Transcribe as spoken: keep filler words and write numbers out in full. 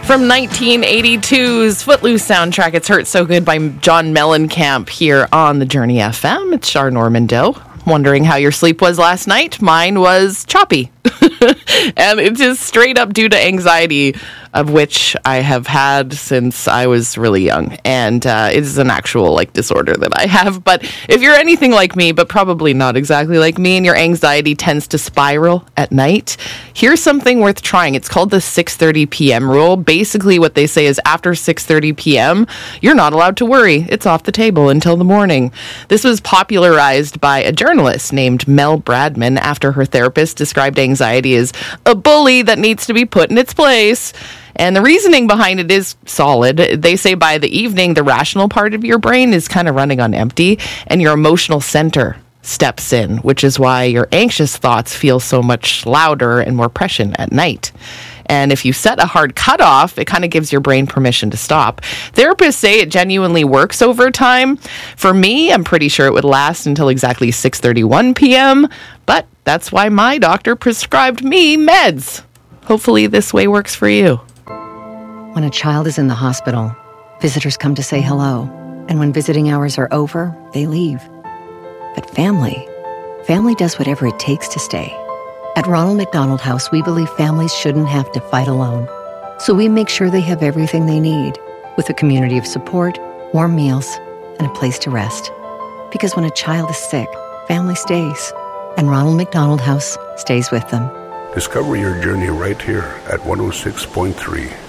From nineteen eighty-two's Footloose soundtrack, it's Hurt So Good by John Mellencamp here on the Journey F M. It's Char Normando. Wondering how your sleep was last night? Mine was choppy. And it's just straight up due to anxiety, of which I have had since I was really young. And uh, it is an actual like disorder that I have. But if you're anything like me, but probably not exactly like me, and your anxiety tends to spiral at night, here's something worth trying. It's called the six thirty p.m. rule. Basically, what they say is after six thirty p.m., you're not allowed to worry. It's off the table until the morning. This was popularized by a journalist named Mel Bradman after her therapist described anxiety as a bully that needs to be put in its place. And the reasoning behind it is solid. They say by the evening, the rational part of your brain is kind of running on empty, and your emotional center steps in, which is why your anxious thoughts feel so much louder and more prescient at night. And if you set a hard cutoff, it kind of gives your brain permission to stop. Therapists say it genuinely works over time. For me, I'm pretty sure it would last until exactly six thirty-one p.m., but that's why my doctor prescribed me meds. Hopefully this way works for you. When a child is in the hospital, visitors come to say hello. And when visiting hours are over, they leave. But family, family does whatever it takes to stay. At Ronald McDonald House, we believe families shouldn't have to fight alone. So we make sure they have everything they need, with a community of support, warm meals, and a place to rest. Because when a child is sick, family stays. And Ronald McDonald House stays with them. Discover your journey right here at one oh six point three